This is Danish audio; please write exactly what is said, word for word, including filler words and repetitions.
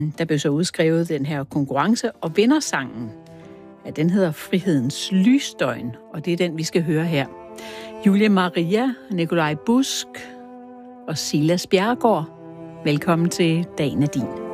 Der blev så udskrevet den her konkurrence, og vindersangen, ja, den hedder Frihedens Lysdøgn, og det er den, vi skal høre her. Julie Maria, Nikolaj Busk og Silas Bjerregaard, velkommen til Dagen er din.